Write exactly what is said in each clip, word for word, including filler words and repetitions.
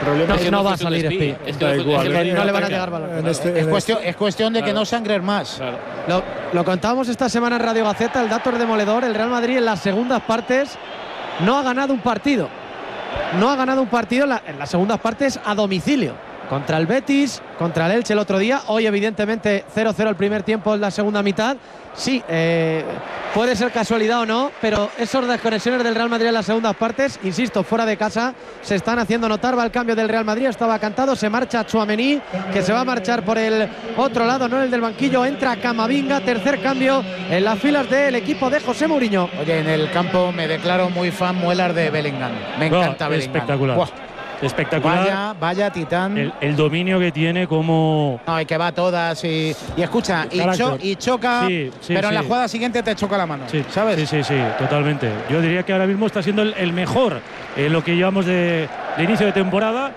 problema no, es que no no va a fuese un salir despí. Spi. Es que Da no- igual, es que ¿eh? no le van a Ataca. llegar balones. En este- Es en cuestión, este- es cuestión de que Claro. no sangres más. Claro. Lo, lo contábamos esta semana en Radio Gaceta, el dato es demoledor. El Real Madrid en las segundas partes no ha ganado un partido. No ha ganado un partido en, la- en las segundas partes a domicilio. Contra el Betis, contra el Elche el otro día. Hoy, evidentemente, cero cero el primer tiempo en la segunda mitad. Sí, eh, puede ser casualidad o no, pero esas desconexiones del Real Madrid en las segundas partes, insisto, fuera de casa, se están haciendo notar. Va el cambio del Real Madrid, estaba cantado, se marcha Tchouaméni, que se va a marchar por el otro lado, no el del banquillo, entra Camavinga, tercer cambio en las filas del equipo de José Mourinho. Oye, en el campo me declaro muy fan muelar de Bellingham. Me No, encanta Bellingham. espectacular. Buah, Espectacular. Vaya, vaya titán. El, el dominio que tiene como... No, y que va a todas y, y escucha, y, Carácter. cho- y choca, Sí, sí, pero en la sí. jugada siguiente te choca la mano. Sí, ¿Sabes? Sí, sí, sí, totalmente. Yo diría que ahora mismo está siendo el, el mejor en lo que llevamos de, de inicio de temporada.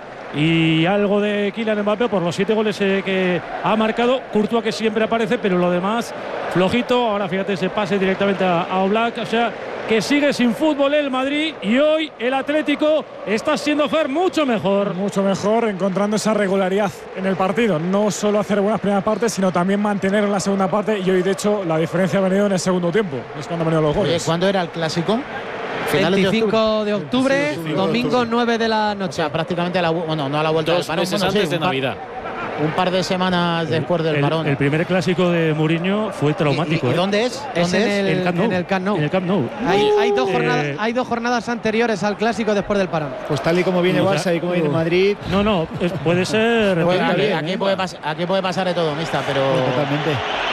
Y algo de Kylian Mbappé por los siete goles eh, que ha marcado. Courtois, que siempre aparece, pero lo demás flojito. Ahora fíjate ese pase directamente a, a Oblak. O sea, que sigue sin fútbol el Madrid, y hoy el Atlético está siendo, Fer, mucho mejor. Mucho mejor, encontrando esa regularidad en el partido. No solo hacer buenas primeras partes, sino también mantener en la segunda parte. Y hoy, de hecho, la diferencia ha venido en el segundo tiempo. Es cuando han venido los Oye, goles. ¿cuándo era el clásico? Finales de veinticinco de octubre, veinticinco de domingo octubre. nueve de la O noche. sea, prácticamente a la, bueno, no a la vuelta Dos del parón, meses bueno, sí, antes de un par- Navidad. Un par de semanas después del el, parón. el primer clásico de Mourinho fue traumático. ¿Y, y, y ¿eh? dónde es? Es ¿Dónde en es? el, En el Camp Nou. en el Camp Nou. En el Camp Nou. Hay, hay dos Eh, jornadas, hay dos jornadas anteriores al clásico después del parón. Pues tal y como viene O sea, Barça y como viene Madrid, No, no, es- puede ser. Pues Está aquí, bien, aquí ¿eh? puede pas- aquí puede pasar de todo, mista, pero totalmente.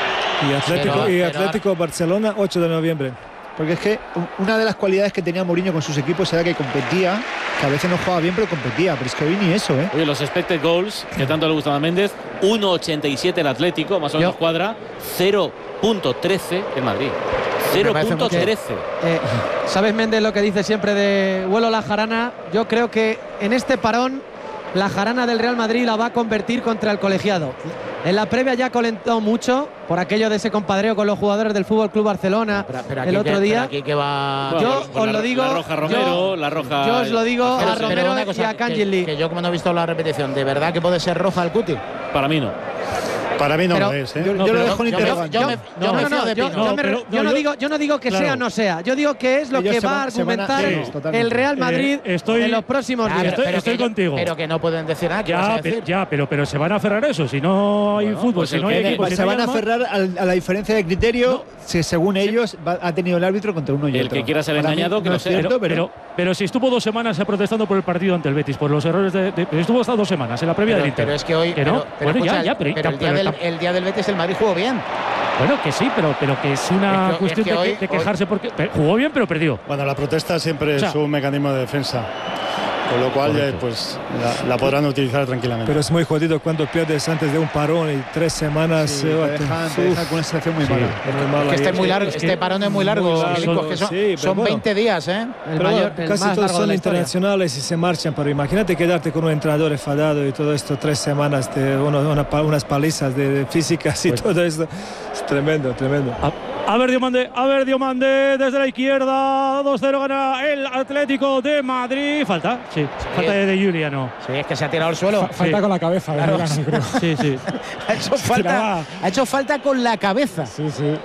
Y Atlético, Pero- y pero- Atlético Barcelona, ocho de noviembre. Porque es que una de las cualidades que tenía Mourinho con sus equipos era que competía, que a veces no jugaba bien, pero competía. Pero es que hoy ni eso, ¿eh? Oye, los expected goals, que tanto le gustan a Méndez, uno ochenta y siete el Atlético, más o menos Yo- cuadra, cero punto trece el Madrid. cero punto trece. Eh, ¿Sabes, Méndez, lo que dice siempre de vuelo la jarana? Yo creo que en este parón la jarana del Real Madrid la va a convertir contra el colegiado. En la previa ya calentó mucho por aquello de ese compadreo con los jugadores del Fútbol Club Barcelona Pero- pero aquí el otro que- día. pero aquí que va. Yo Bueno, os pues lo la- digo, La roja yo- Romero, la roja. yo os lo digo Pero- a pero Romero una y cosa, a que- Kangin que yo como no he visto la repetición, ¿de verdad que puede ser roja el Cuti? Para mí no. Para mí no Pero- lo es, ¿eh? Yo, No, yo pero lo dejo en yo me- interrogante. yo Yo, me- no, yo me no, fío no, de yo, Pino. yo No, me- pero- yo no, no yo- digo, yo no digo que claro. sea o no sea. Yo digo que es lo Ellos que se va a van- se van a- argumentar sí, totalmente. el Real Madrid Eh, estoy- en los próximos Claro, días. estoy- pero estoy que- contigo. Pero que no pueden decir nada. ¿qué vas a Ya, decir? pero, ya pero, pero se van a aferrar a eso. Si no hay Bueno, fútbol, pues si el no hay que- equipo, si se no hay van a alma- aferrar al- a la diferencia de criterio si según ellos va- ha tenido el árbitro contra uno y El otro. que quiera ser Para mí engañado, que no lo es sea. cierto, Pero, pero, pero si estuvo dos semanas eh, protestando por el partido ante el Betis, por los errores de. de- estuvo hasta dos semanas en la previa Pero, del Inter. pero es que hoy. Que no. pero, pero Bueno, ya, escucha, ya, pero- pero el, día pero del, tam- el día del Betis el Madrid jugó bien. Bueno, que sí, pero, pero que es una Es que- cuestión es que de, que- hoy- de quejarse porque pe- jugó bien, pero perdió. Bueno, la protesta siempre O sea, es un mecanismo de defensa, con lo cual correcto. eh, pues la, la podrán utilizar tranquilamente. Pero es muy jodido cuando pierdes antes de un parón y tres semanas. Sí, eh, te dejan, te uf, dejan con una sensación muy Sí. mala. muy mala Que este, ahí. es muy largo, es que- este parón es muy largo, muy largo, Milico, que son, sí, pero son bueno. veinte días, ¿eh? El Pero mayor, el casi más todos largo de son la historia. internacionales y se marchan, pero imagínate quedarte con un entrenador enfadado y todo esto, tres semanas de uno- una pa- unas palizas de, de físicas y Pues- todo esto. Es tremendo, tremendo. A, a ver, Diomande, a ver, Diomande, desde la izquierda, dos cero gana el Atlético de Madrid. Falta, sí, falta de, de Juliano. Sí, es que se ha tirado al suelo. Falta con la cabeza, Claro. Julián, creo. Sí, sí. Ha hecho falta, Tiraba. ha hecho falta con la cabeza. Sí, sí.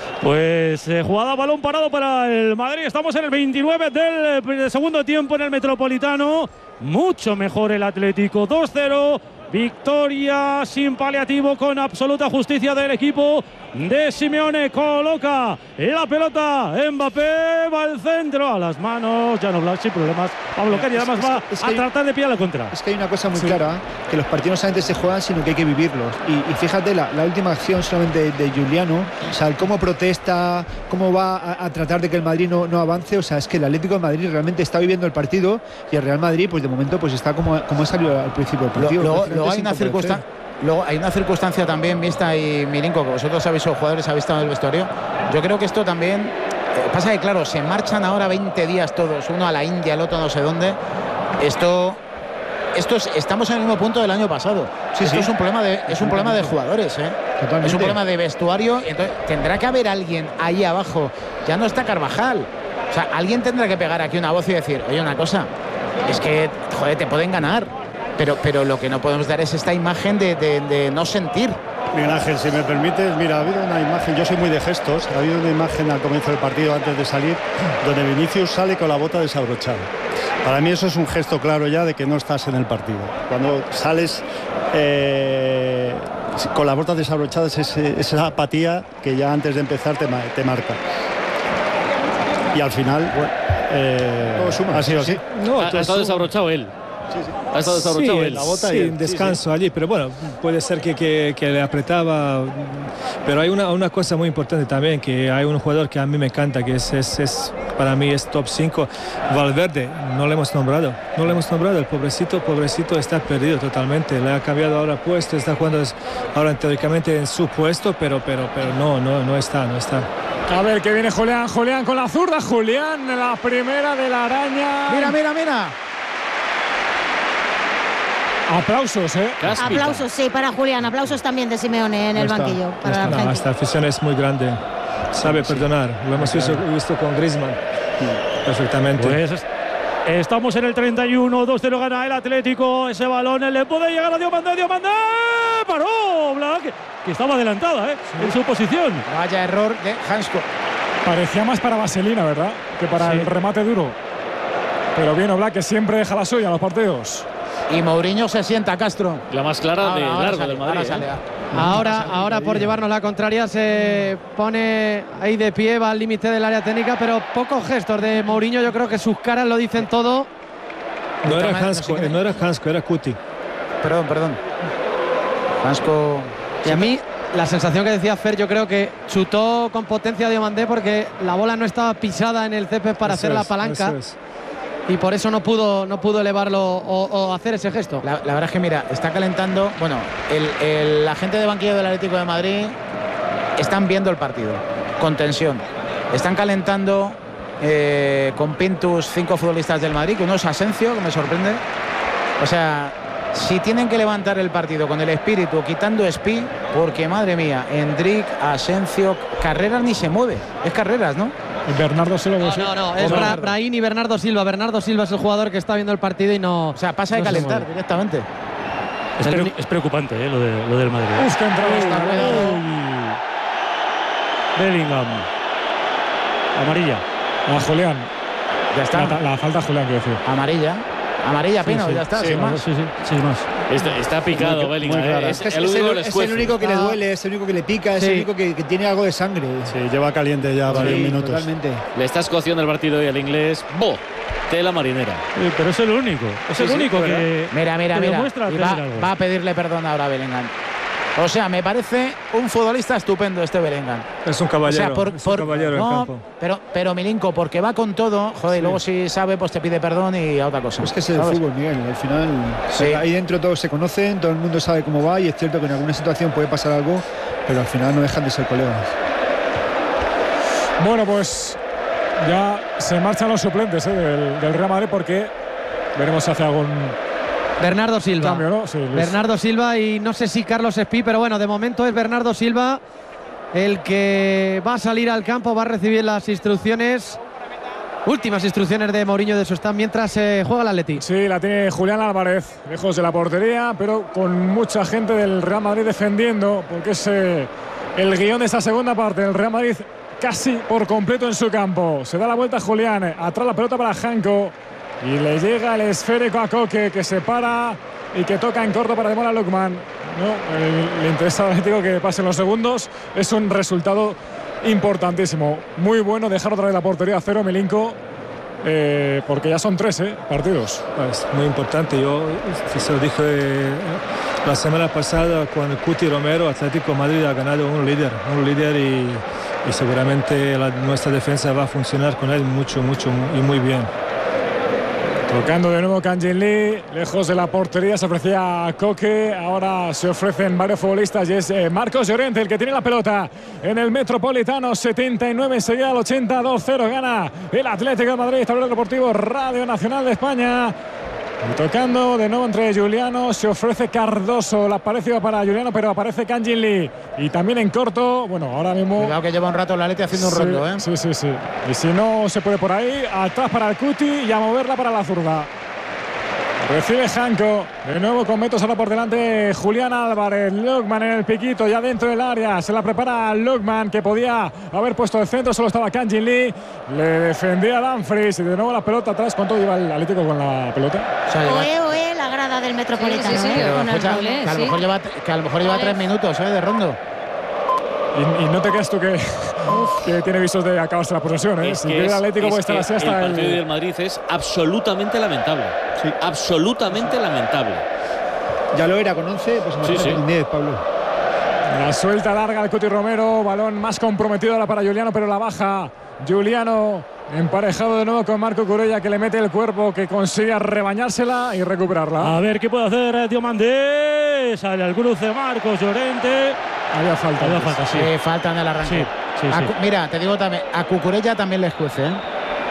Pues eh, jugada balón parado para el Madrid. Estamos en el veintinueve del, eh, segundo tiempo en el Metropolitano. Mucho mejor el Atlético. dos cero. Victoria sin paliativo, con absoluta justicia del equipo de Simeone. Coloca la pelota Mbappé, va al centro, a las manos, ya no Black sin problemas, va a bloquear y Es- además es- va es que a hay- tratar de pillar la contra. Es que hay una cosa muy Sí. clara, que los partidos no solamente se juegan, sino que hay que vivirlos. Y, y fíjate, la, la última acción solamente de, de Juliano, o sea, el cómo protesta, cómo va a, a tratar de que el Madrid no, no avance, o sea, es que el Atlético de Madrid realmente está viviendo el partido y el Real Madrid, pues de momento, pues está como, como ha salido al principio del Lo- partido. Luego, Prácticamente luego hay sin una convencer. circunstancia. Luego hay una circunstancia también, Mista y Milinko, que vosotros habéis sido jugadores, habéis estado en el vestuario. Yo creo que esto también eh, pasa que, claro, se marchan ahora veinte días todos, uno a la India, el otro no sé dónde. Esto, esto es, estamos en el mismo punto del año pasado. Sí, esto sí. es un problema de, es un problema de jugadores, ¿eh? Totalmente. Es un problema de vestuario. Entonces tendrá que haber alguien ahí abajo. Ya no está Carvajal. O sea, alguien tendrá que pegar aquí una voz y decir, oye, una cosa, es que, joder, te pueden ganar. Pero, pero lo que no podemos dar es esta imagen de, de, de no sentir. Miguel Ángel, si me permites, mira, ha habido una imagen, yo soy muy de gestos, ha habido una imagen al comienzo del partido antes de salir, donde Vinicius sale con la bota desabrochada. Para mí eso es un gesto claro ya de que no estás en el partido. Cuando sales eh, con la bota desabrochada es ese, esa apatía que ya antes de empezar te, te marca. Y al final, bueno, eh, ha sido así. No, ha, ha estado desabrochado él. Sí, sí. Ha estado desabrochado sí, él. La bota sí, y el descanso sí, sí. allí, pero bueno, puede ser que, que, que le apretaba. Pero hay una, una cosa muy importante también, que hay un jugador que a mí me encanta, que es, es, es para mí es top cinco, Valverde. No le hemos nombrado, no le hemos nombrado. El pobrecito, pobrecito está perdido totalmente. Le ha cambiado ahora puesto, está jugando ahora teóricamente en su puesto, pero, pero, pero no, no, no está, no está. A ver, que viene Julián, Julián con la zurda, Julián, la primera de la araña. Mira, mira, mira. Aplausos, ¿eh? Cáspita. Aplausos, sí, para Julián. Aplausos también de Simeone en el está, banquillo. Para está, no, esta afición es muy grande. Sabe sí, perdonar. Lo hemos visto, visto con Griezmann. Sí. Perfectamente. Pues estamos en el treinta y uno, dos cero gana el Atlético. Ese balón le puede llegar a Diomandé. Diomandé paró Black, que estaba adelantada ¿eh? sí. en su posición. Vaya error de Hansko. Parecía más para Vaselina, ¿verdad? Que para sí. el remate duro. Pero bien, Black, que siempre deja la suya en los partidos. Y Mourinho se sienta, Castro. La más clara ahora, de ahora largo sale, del Madrid. Ahora, sale, ¿eh? ahora, ahora por llevarnos la contraria se pone ahí de pie, va al límite del área técnica, pero pocos gestos de Mourinho. Yo creo que sus caras lo dicen todo. No era Hansko, no era Hansko, era Cuti. Perdón, perdón. Hansko. Y a mí la sensación que decía Fer, yo creo que chutó con potencia Diomandé porque la bola no estaba pisada en el césped para eso hacer es, la palanca. Y por eso no pudo, no pudo elevarlo o, o hacer ese gesto. La, la verdad es que, mira, está calentando. Bueno, el, el, la gente de banquillo del Atlético de Madrid están viendo el partido con tensión. Están calentando eh, con Pintus cinco futbolistas del Madrid, que uno es Asensio, que me sorprende. O sea, si tienen que levantar el partido con el espíritu, quitando Espi, porque madre mía, Endrick, Asensio, Carreras ni se mueve. Es Carreras, ¿no? Y Bernardo Silva. No, no, no, es Bra Brahim y Bernardo Silva. Bernardo Silva es el jugador que está viendo el partido y no. O sea, pasa de no calentar directamente. Es, pre es preocupante ¿eh? lo, de, lo del Madrid. Uf, que entrada está Bellingham. Amarilla. A Julián. Ya está. La, la falta a Julián, quiero decir. Amarilla. Amarilla, Pino, sí, sí. ya está, Sí, sin más. Sí, sí, sin más. Está, está picado muy, Bellingham. muy ¿eh? Es, es, el, es, el, es el único que le duele, es el único que le pica, es sí. el único que, que tiene algo de sangre. Sí, lleva caliente ya varios sí, minutos. Totalmente. Le está escociendo el partido y el inglés. ¡Bo! Tela marinera. Sí, pero es el único. Es sí, el único sí, que. Mira, mira, que mira. Demuestra y va, va a pedirle perdón ahora a Bellingham. O sea, me parece un futbolista estupendo este Bellingham. Es un caballero. O sea, por, es por, un caballero no, en campo. Pero, pero Milinko, porque va con todo, joder, sí. y luego si sabe, pues te pide perdón y a otra cosa. Es que es el ¿sabes? fútbol, Miguel. Al final, sí. ahí dentro todos se conocen, todo el mundo sabe cómo va y es cierto que en alguna situación puede pasar algo, pero al final no dejan de ser colegas. Bueno, pues ya se marchan los suplentes ¿eh? del, del Real Madrid porque veremos si hace algún. Bernardo Silva. Cambio, ¿no? Sí, Bernardo Silva y no sé si Carlos Espí, pero bueno, de momento es Bernardo Silva el que va a salir al campo, va a recibir las instrucciones, últimas instrucciones de Mourinho de su stand mientras se eh, juega el Atleti. Sí, la tiene Julián Álvarez, lejos de la portería, pero con mucha gente del Real Madrid defendiendo, porque es eh, el guión de esta segunda parte. El Real Madrid casi por completo en su campo. Se da la vuelta Julián, atrás la pelota para Hanko. Y le llega el esférico a Koke, que se para y que toca en corto para Demola Lookman. No, el, le interesa al Atlético que pasen los segundos. Es un resultado importantísimo. Muy bueno dejar otra vez la portería a cero, Milinko, eh, porque ya son tres eh, partidos. Es muy importante. Yo se lo dije eh, la semana pasada con Cuti Romero. Atlético Madrid ha ganado un líder, un líder y, y seguramente la, nuestra defensa va a funcionar con él mucho, mucho y muy bien. Tocando de nuevo Kang-in Lee, lejos de la portería se ofrecía a Koke, ahora se ofrecen varios futbolistas y es eh, Marcos Llorente el que tiene la pelota en el Metropolitano. Setenta y nueve seguida al ochenta, dos cero gana el Atlético de Madrid, tablero deportivo Radio Nacional de España. Y tocando de nuevo entre Juliano, se ofrece Cardoso, la parecida para Juliano, pero aparece Kang-in Lee. Y también en corto, bueno, ahora mismo. Cuidado que lleva un rato la Atleti haciendo sí, un rondo, ¿eh? Sí, sí, sí. Y si no se puede por ahí, atrás para el Cuti y a moverla para la zurda. Recibe Janko, de nuevo con metros ahora por delante Julián Álvarez. Lukman en el piquito, ya dentro del área. Se la prepara Lukman, que podía haber puesto el centro, solo estaba Kang-Jin Lee. Le defendía a Dumfries y de nuevo la pelota atrás. ¿Cuánto lleva el Atlético con la pelota? O sea, lleva- Oe, oe, la grada del Metropolitano. Sí, sí, sí, ¿eh? Pero Con el escucha, gol, ¿eh? que a lo Sí. mejor lleva, que a lo mejor lleva tres minutos ¿eh? de rondo. Y, y no te creas tú que, que tiene visos de acabarse la posesión. ¿eh? Es Si que quiere el es- Atlético es puede estar que así hasta el el. partido del Madrid es absolutamente lamentable. Sí. Absolutamente lamentable. Ya lo era con once, pues imagínate Sí, sí. con diez, Pablo. La suelta larga al Cuti Romero, balón más comprometido ahora para Juliano, pero la baja. Juliano emparejado de nuevo con Marco Curella, que le mete el cuerpo, que consigue rebañársela y recuperarla. A ver qué puede hacer Diomandé. Sale al cruce Marcos Llorente. Había falta. Había antes. falta, sí. Sí, falta en el arranque. Sí, sí, A sí. Cu- Mira, te digo también, a Cucurella también le escuece, ¿eh?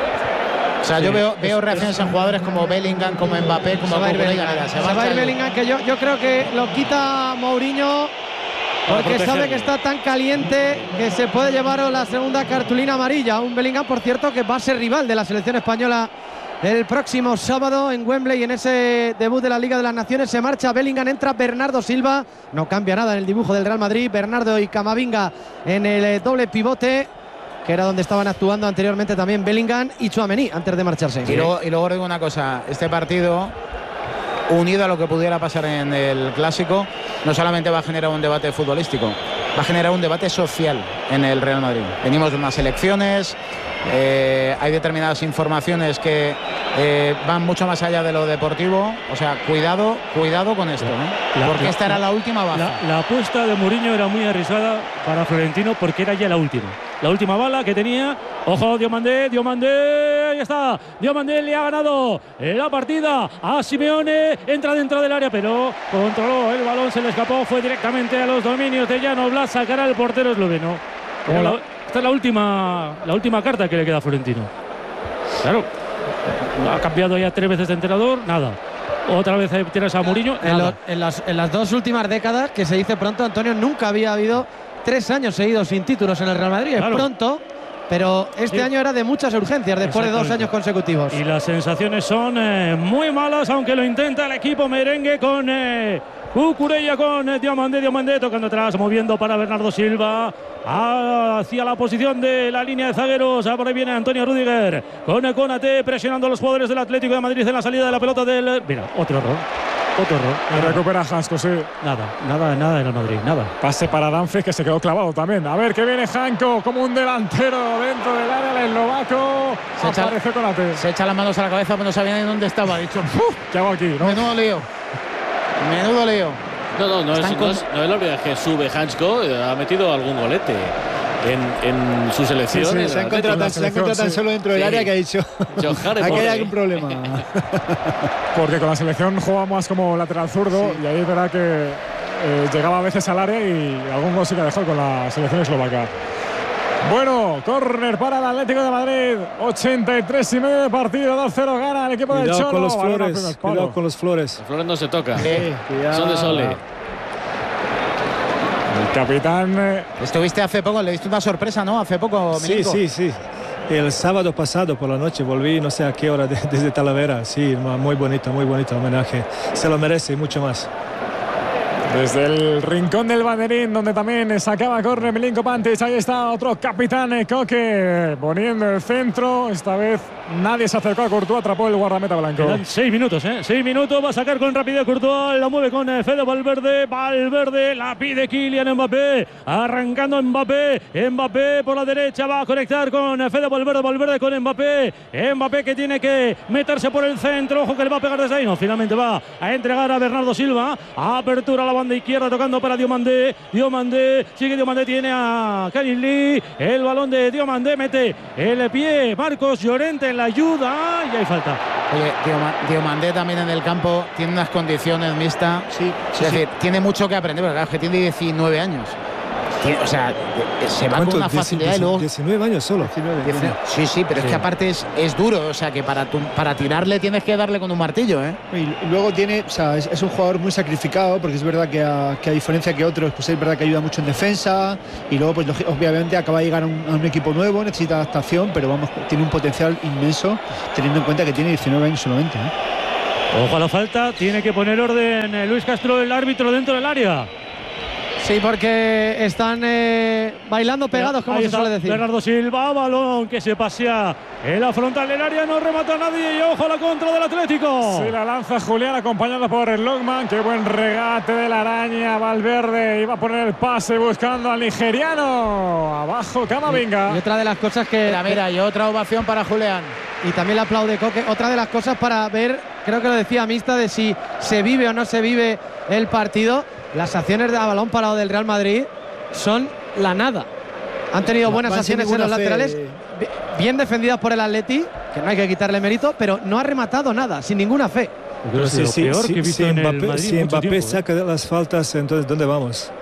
O sea, yo veo, veo reacciones en jugadores como Bellingham, como Mbappé, como Se va a ir Cucurella. Bellingham. Mira, Se va a ir el- Bellingham, que yo, yo creo que lo quita Mourinho porque sabe protegerle. que está tan caliente que se puede llevar la segunda cartulina amarilla. Un Bellingham, por cierto, que va a ser rival de la selección española el próximo sábado en Wembley, en ese debut de la Liga de las Naciones. Se marcha Bellingham, entra Bernardo Silva. No cambia nada en el dibujo del Real Madrid. Bernardo y Camavinga en el eh, doble pivote, que era donde estaban actuando anteriormente también Bellingham y Tchouaméni antes de marcharse. Y luego, y luego digo una cosa, este partido, unido a lo que pudiera pasar en el Clásico, no solamente va a generar un debate futbolístico, va a generar un debate social en el Real Madrid. Venimos de unas elecciones, eh, hay determinadas informaciones que eh, van mucho más allá de lo deportivo, o sea, cuidado, cuidado con esto, ¿eh? La- porque la- esta era la última baja. La, la apuesta de Mourinho era muy arriesgada para Florentino porque era ya la última. La última bala que tenía. Ojo, Diomandé, Diomandé, ahí está. Diomandé le ha ganado la partida a Simeone. Entra dentro del área, pero controló el balón, se le escapó. Fue directamente a los dominios de Jan Oblak. Sacará al portero esloveno. Era la- Esta es la última, la última carta que le queda a Florentino. Claro, ha cambiado ya tres veces de entrenador, nada. Otra vez tienes a Mourinho, En, nada. lo- en las, en las dos últimas décadas, que se dice pronto, Antonio, nunca había habido tres años seguidos sin títulos en el Real Madrid. Claro. Es pronto, pero este Sí. año era de muchas urgencias después de dos Exactamente. años consecutivos. Y las sensaciones son eh, muy malas, aunque lo intenta el equipo merengue con eh, Cucurella, con eh, Diomandé, Diomandé tocando atrás, moviendo para Bernardo Silva hacia la posición de la línea de zagueros. Por ahí viene Antonio Rüdiger con eh, Konaté presionando a los jugadores del Atlético de Madrid en la salida de la pelota del... Mira, otro error, otro Y error. recupera Janko, sí. Nada, nada, nada en el Madrid, nada. Pase para Dumfries, que se quedó clavado también. A ver que viene Janko como un delantero dentro del área, el eslovaco. Se echa- Aparece Konaté. Se echa las manos a la cabeza, pero no sabía ni dónde estaba. Ha dicho, "Uf, ¿Qué hago aquí? ¿no? menudo lío, menudo lío". No, no, no es, Están no, con- es, no es la primera vez que sube Hansko, eh, ha metido algún golete en, en su selección. Sí, sí, en Se ha el encontrado la tan, se ha encontrado selección, tan sí. solo dentro del Sí. área que ha dicho Dicho, "Jare, aquí hay por ahí". algún problema. Porque con la selección juega más como lateral zurdo y ahí es verdad que eh, llegaba a veces al área y algún gol sí que ha dejado con la selección eslovaca. Bueno, córner para el Atlético de Madrid. ochenta y tres y medio de partido. dos cero gana el equipo del Cuidado Cholo. con los Balón al flores, primer palo. cuidado con los flores. Flores no se toca. Sí. Son de Sole. El capitán. eh, Estuviste hace poco, le diste una sorpresa, ¿no? Hace poco, Sí, Milinko. sí, sí. El sábado pasado por la noche volví, no sé a qué hora, de- desde Talavera. Sí, muy bonito, muy bonito homenaje. Se lo merece y mucho más. Desde el rincón del banderín, donde también sacaba córner Milinko Pantic. Ahí está otro capitán, eh, Coque, poniendo el centro. Esta vez nadie se acercó a Courtois, atrapó el guardameta blanco. Quedan seis minutos, ¿eh? Seis minutos, va a sacar con rapidez Courtois, la mueve con eh, Fede Valverde, Valverde, la pide Kylian Mbappé, arrancando Mbappé, Mbappé por la derecha, va a conectar con eh, Fede Valverde, Valverde con Mbappé, Mbappé que tiene que meterse por el centro, ojo que le va a pegar desde ahí, no, finalmente va a entregar a Bernardo Silva, apertura a la banda izquierda tocando para Diomandé, Diomandé, sigue Diomandé, tiene a Kang-Jin Lee, el balón de Diomandé, mete el pie, Marcos Llorente en la ayuda y hay falta. Oye, Dioma- Diomandé también en el campo tiene unas condiciones mixtas. Sí, sí, es sí. decir, tiene mucho que aprender, porque claro, es que tiene diecinueve años. Tiene- o sea, se va con ¿Cuánto? una Dieci- facilidad y luego. diecinueve años solo. diecinueve. Sí, sí, pero es que aparte es, es duro, o sea que para, tu- para tirarle tienes que darle con un martillo, ¿eh? Y luego tiene, o sea, es, es un jugador muy sacrificado, porque es verdad que a, que a diferencia que otros, pues es verdad que ayuda mucho en defensa y luego, pues lógi- obviamente acaba de llegar a un, a un equipo nuevo, necesita adaptación, pero vamos, tiene un potencial inmenso, teniendo en cuenta que tiene diecinueve años solamente, ¿eh? Ojo a la falta, tiene que poner orden eh, Luis Castro, el árbitro, dentro del área. Sí, porque están eh, bailando pegados, como Ahí se está suele decir. Bernardo Silva, balón que se pasea en la frontal del área, no remata nadie y ojo a la contra del Atlético. Sí, la lanza Julián acompañado por el Lockman. Qué buen regate de la araña. Valverde iba a poner el pase buscando al nigeriano. Abajo Camavinga. Y, y otra de las cosas que... Mira, mira, y otra ovación para Julián. Y también le aplaude Coque. Otra de las cosas para ver, creo que lo decía Mista, de si se vive o no se vive el partido. Las acciones de balón parado del Real Madrid son la nada. Han tenido buenas acciones en los laterales, bien defendidas por el Atleti, que no hay que quitarle mérito, pero no ha rematado nada, sin ninguna fe. Pero sí, sí, peor sí, que he visto si en el Mbappé, Madrid si mucho Mbappé tiempo, saca ¿eh? las faltas, entonces ¿dónde vamos?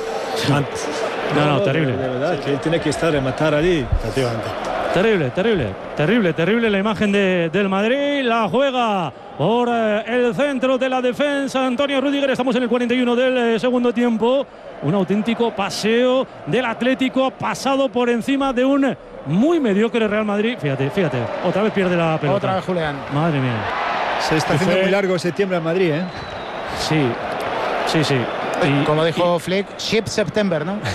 No, no, terrible. De verdad, que él tiene que estar rematar allí. Efectivamente. Terrible, terrible, terrible, terrible la imagen de, del Madrid. La juega por eh, el centro de la defensa Antonio Rüdiger. Estamos en el cuarenta y uno del eh, segundo tiempo. Un auténtico paseo del Atlético, pasado por encima de un muy mediocre Real Madrid. Fíjate, fíjate, otra vez pierde la pelota. Otra vez Julián. Madre mía. Se está haciendo muy largo septiembre en Madrid, ¿eh? Sí, sí, sí. Y, Como dijo y, Flick, Ship September, ¿no?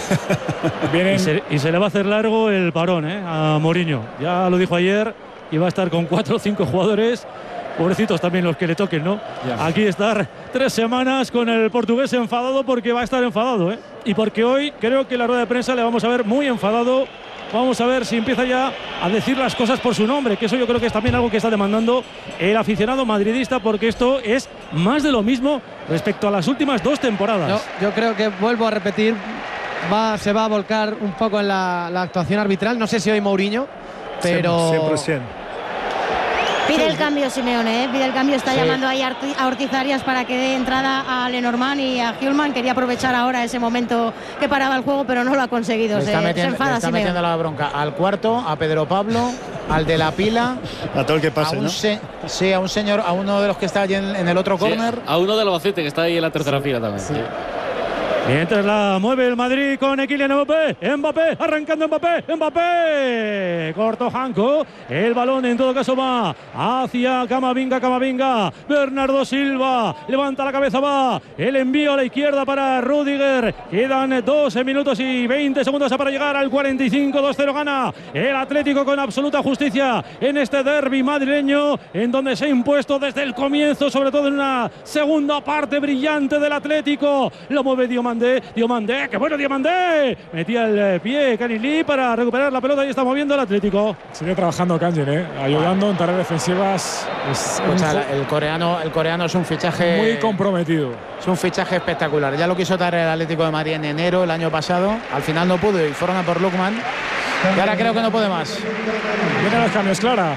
y, se, y se le va a hacer largo el parón, ¿eh? A Mourinho. Ya lo dijo ayer, y va a estar con cuatro o cinco jugadores. Pobrecitos también los que le toquen, ¿no? Ya. Aquí estar tres semanas con el portugués enfadado, porque va a estar enfadado, ¿eh? Y porque hoy creo que la rueda de prensa le vamos a ver muy enfadado. Vamos a ver si empieza ya a decir las cosas por su nombre, que eso yo creo que es también algo que está demandando el aficionado madridista, porque esto es más de lo mismo respecto a las últimas dos temporadas. Yo, yo creo que, vuelvo a repetir, va, se va a volcar un poco en la, la actuación arbitral. No sé si hoy Mourinho, pero... cien por ciento. Pide el cambio Simeone, ¿eh? Pide el cambio, está sí. llamando ahí a Ortiz Arias para que dé entrada a Lenormand y a Hjulmand. Quería aprovechar ahora ese momento que paraba el juego, pero no lo ha conseguido. Le está, se, metiendo, se enfada le está metiendo la bronca al cuarto, a Pedro Pablo, al de la pila, a todo el que pase, a un ¿no? Se, sí, a un señor, a uno de los que está allí en, en el otro sí, córner. A uno del Albacete que está ahí en la tercera fila también. Sí. Mientras la mueve el Madrid con Kylian Mbappé, Mbappé, arrancando Mbappé, Mbappé, corto Janko, el balón en todo caso va hacia Camavinga, Camavinga, Bernardo Silva, levanta la cabeza, va, el envío a la izquierda para Rüdiger, quedan doce minutos y veinte segundos para llegar al cuarenta y cinco, dos cero gana el Atlético con absoluta justicia en este derbi madrileño, en donde se ha impuesto desde el comienzo, sobre todo en una segunda parte brillante del Atlético, lo mueve Diomandé, Diomandé, qué bueno Diomandé, metía el pie Canilí para recuperar la pelota y está moviendo el Atlético. Sigue trabajando Kangin, ¿eh? Ayudando en tareas defensivas. Es Escucha, un... el, coreano, el coreano es un fichaje muy comprometido. Es un fichaje espectacular. Ya lo quiso dar el Atlético de Madrid en enero el año pasado. Al final no pudo y fueron a por Lookman. Y ahora creo que no puede más. Vienen los cambios, Clara.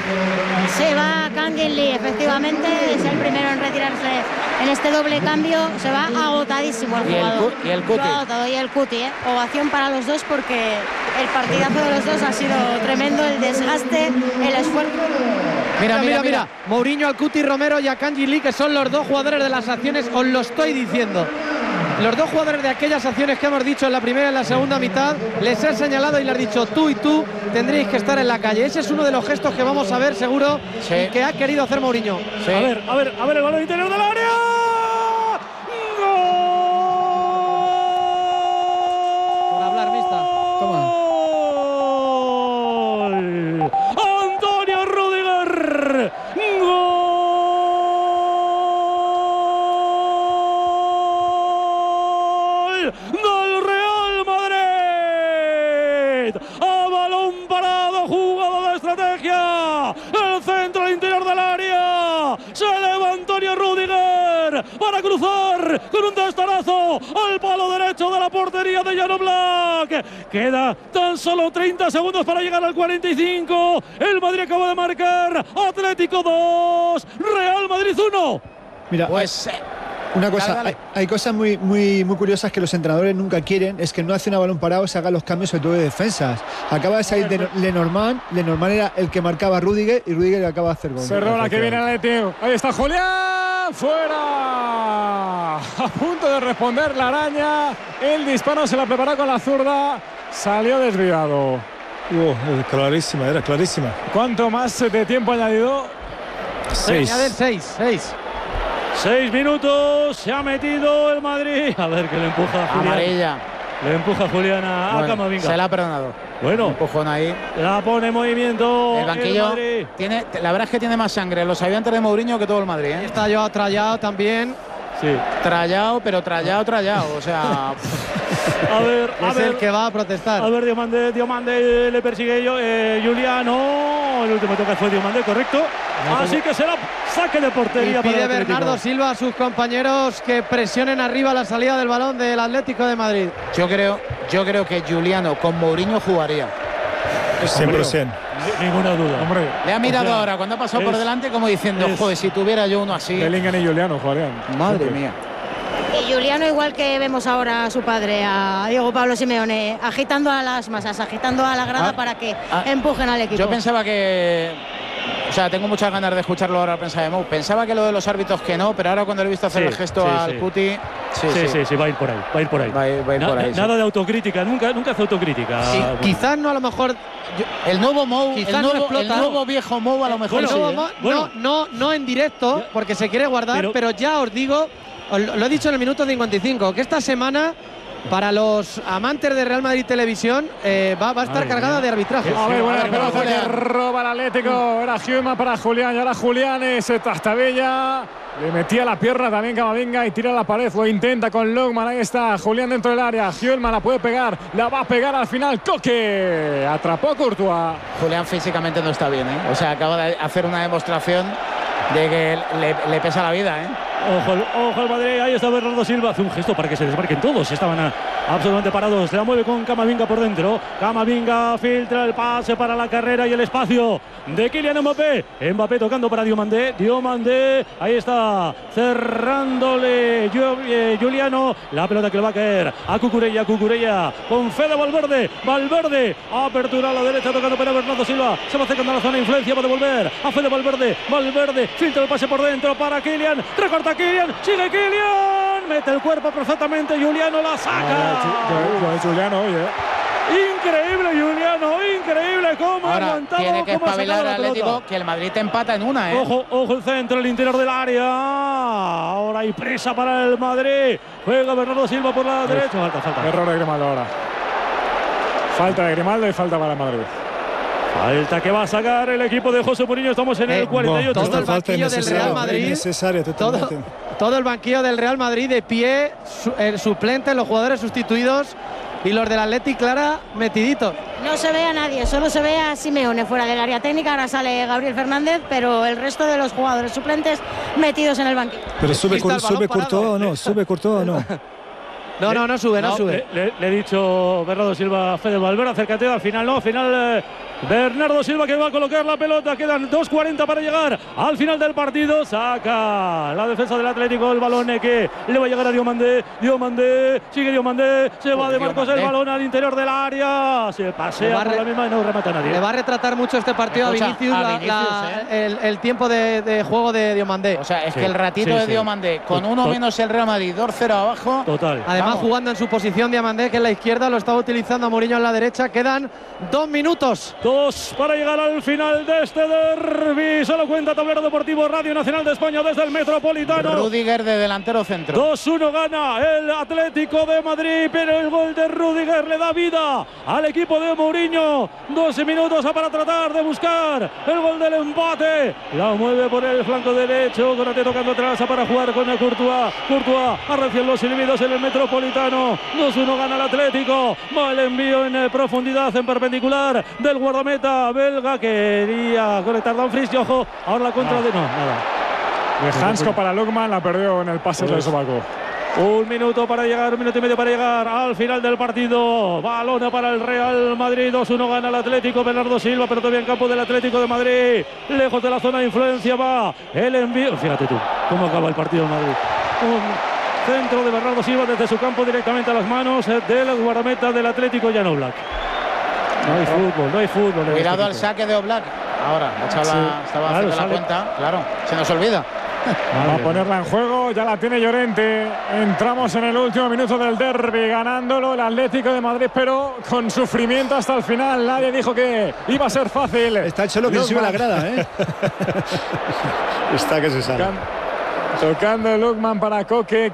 Se va Kangin Lee, efectivamente, es el primero en retirarse en este doble cambio. Se va agotadísimo el jugador. Y el, y el Cuti. Agotado, y el Cuti, ¿eh? Ovación para los dos porque el partidazo de los dos ha sido tremendo, el desgaste, el esfuerzo. Mira, mira, mira, mira. Mourinho al Cuti Romero y a Kangin Lee, que son los dos jugadores de las acciones, os lo estoy diciendo. Los dos jugadores de aquellas acciones que hemos dicho en la primera y en la segunda mitad, les he señalado y les he dicho tú y tú tendréis que estar en la calle. Ese es uno de los gestos que vamos a ver seguro sí. y que ha querido hacer Mourinho. Sí. A ver, a ver, a ver el balón interior del área. ¡Gol! Por hablar, Mista. Toma. Antonio Rüdiger. ¡Gol! Del Real Madrid, a balón parado, jugada de estrategia, el centro al interior del área, se eleva Antonio Rüdiger para cruzar con un testarazo al palo derecho de la portería de Jan Oblak. Queda tan solo treinta segundos para llegar al cuarenta y cinco, el Madrid acaba de marcar, Atlético dos, Real Madrid uno. Mira, pues una cosa, dale, dale. Hay, hay cosas muy, muy, muy curiosas que los entrenadores nunca quieren, es que no hace un balón parado, se hagan los cambios sobre todo de defensas. Acaba de salir de Lenormand, Lenormand era el que marcaba a Rüdiger y Rüdiger acaba de hacer gol. Perdona, que viene el Atlético. Ahí está Julián, fuera. A punto de responder la araña, el disparo se la preparó con la zurda, salió desviado. Uh, clarísima, era clarísima. ¿Cuánto más de tiempo añadido? Seis. Añaden seis, seis. Seis minutos, se ha metido el Madrid. A ver que le empuja a Julián. Amarilla. Le empuja Julián a, a Bueno, Camavinga. se la ha perdonado. Bueno, Un empujón ahí. la pone en movimiento. El banquillo Madrid. tiene, la verdad es que tiene más sangre los habitantes de Mourinho que todo el Madrid. ¿eh? Está yo trayado también. Sí. Trallado, pero trallado, trallado. O sea, A ver, a Es ver. el que va a protestar. A ver, Diomande, Diomande le persigue yo, eh, Juliano. El último toque fue Diomande, correcto. Así que será saque de Y portería para pide el Atlético. Bernardo Silva a sus compañeros que presionen arriba la salida del balón del Atlético de Madrid. yo creo, yo creo que Juliano con Mourinho jugaría. cien por ciento. Ni- Ninguna duda. Hombre, Le ha mirado O sea, ahora cuando ha pasado por es- delante como diciendo, es- joder, si tuviera yo uno así. Bellingham y Juliano jugarían. Madre Siempre. mía. Y Juliano, igual que vemos ahora a su padre, a Diego Pablo Simeone, agitando a las masas, agitando a la grada Ah, para que ah, empujen al equipo. Yo pensaba que. O sea, tengo muchas ganas de escucharlo ahora, pensaba de Mou. Pensaba que lo de los árbitros que no, pero ahora cuando le he visto hacer Sí, el gesto sí, al sí. Cuti. Sí, Sí, sí. sí, sí, va a ir por ahí. Va a ir por ahí. Va a ir- va a ir Na- por ahí, sí. Nada de autocrítica, nunca, nunca hace autocrítica. Y Bueno. quizás no a lo mejor. El nuevo Mou, Quizás el no nuevo, el explota. nuevo viejo Mou a lo mejor Bueno, sí. no, ¿eh? no, Bueno. no, no en directo, Ya. porque se quiere guardar, Pero- pero, ya os digo, os lo lo he dicho en el minuto cincuenta y cinco, que esta semana, para los amantes de Real Madrid Televisión, eh, va, va a estar Madre cargada mía. de arbitraje. A ver, buena Madre mía, pelota que Julián. roba el Atlético. Era Human para Julián y ahora Julián es Tastabella. Le metía la pierna también Camavinga y tira a la pared. Lo intenta con Longman. Ahí está Julián dentro del área. Human la puede pegar. La va a pegar al final. Coque. Atrapó a Courtois. Julián físicamente no está bien, ¿eh? O sea, acaba de hacer una demostración de que le, le pesa la vida, ¿eh? Ojo, el- ojo al Madrid, ahí está Bernardo Silva, hace un gesto para que se desmarquen todos, estaban a- absolutamente parados, la mueve con Camavinga por dentro, Camavinga filtra el pase para la carrera y el espacio de Kylian Mbappé, Mbappé tocando para Diomandé, Diomandé, ahí está, cerrándole Ju- eh, Juliano, la pelota que le va a caer a Cucurella, Cucurella, con Fede Valverde, Valverde, apertura a la derecha tocando para Bernardo Silva, se va acercando a la zona de influencia, va a devolver a Fede Valverde, Valverde, filtra el pase por dentro para Kylian, recorta Kylian, sigue Kylian, mete el cuerpo perfectamente, Juliano la saca. Lo de Juliano, oye. Increíble Juliano, increíble cómo ha Ahora aguantado, tiene que cómo ha espabilar sacado al la pelota. Atlético, que el Madrid te empata en una, ¿eh? Ojo, ojo el centro, el interior del área. Ahora hay presa para el Madrid. Juega Bernardo Silva por la derecha. Falta, falta. Error de Grimaldo ahora. Falta de Grimaldo y falta para Madrid. Falta que va a sacar el equipo de José Mourinho. Estamos en el Eh, cuarenta y ocho. todo el banquillo del Real Madrid, Innecesaria todo, totalmente. todo el banquillo del Real Madrid de pie, su- el suplente, los jugadores sustituidos y los del Athletic Clara metiditos. No se ve a nadie, solo se ve a Simeone fuera del área técnica. Ahora sale Gabriel Fernández, pero el resto de los jugadores suplentes metidos en el banquillo. Pero sube, Está el Cur- balón sube parado. Courtois o no, sube Courtois o no. No, no, no sube, no, No, sube. Le, le- le he dicho Bernardo Silva a Fede Valverde, acércate, al final no, al final eh, Bernardo Silva que va a colocar la pelota, quedan dos cuarenta para llegar al final del partido, saca la defensa del Atlético el balón eh, que le va a llegar a Diomandé, Diomandé, sigue Diomandé, se va de Marcos el Diomandé. balón al interior del área, se Le pasea va a por re- la misma y no remata a nadie. Le va a retratar mucho este partido Escucha, a Vinicius, a la- Vinicius, la- ¿eh? el, el tiempo de, de juego de Diomandé. O sea, es Sí, que el ratito sí, de sí. Diomandé, con To- uno to- menos el Real Madrid, dos cero abajo. Total. Además, Vamos. jugando en su posición Diamandé, que es la izquierda, lo estaba utilizando a Mourinho en la derecha. Quedan dos minutos. Dos para llegar al final de este derbi. Solo cuenta Tablero Deportivo Radio Nacional de España desde el Metropolitano. Rudiger de delantero centro. dos uno gana el Atlético de Madrid, pero el gol de Rudiger le da vida al equipo de Mourinho. doce minutos para tratar de buscar el gol del empate. La mueve por el flanco derecho, Konaté tocando atrás para jugar con el Courtois. Courtois arrecian los silbidos en el Metropolitano. dos uno gana el Atlético. Va el envío en eh, profundidad, en perpendicular del guardameta belga. Quería conectar Dumfries y ojo, ahora la contra de... No, nada. De Hansko para Lugman, la perdió en el pase del sobaco. Un minuto para llegar, un minuto y medio para llegar al final del partido. Balona para el Real Madrid. dos uno gana el Atlético. Bernardo Silva, pero todavía en campo del Atlético de Madrid. Lejos de la zona de influencia va el envío. Fíjate tú, cómo acaba el partido en Madrid. Un centro de Bernardo Silva desde su campo directamente a las manos del guardameta del Atlético, Jan Oblak. No hay fútbol, no hay fútbol. en Cuidado este al equipo. saque de Oblak. Ahora, ha echado Sí, la- estaba claro, haciendo la sale. cuenta. Claro, se nos olvida. Va a ponerla en juego, ya la tiene Llorente. Entramos en el último minuto del derbi, ganándolo el Atlético de Madrid, pero con sufrimiento hasta el final. Nadie dijo que iba a ser fácil. Está el Cholo que sube la grada, ¿eh? Está que se sale. Tocando Lookman para Coque.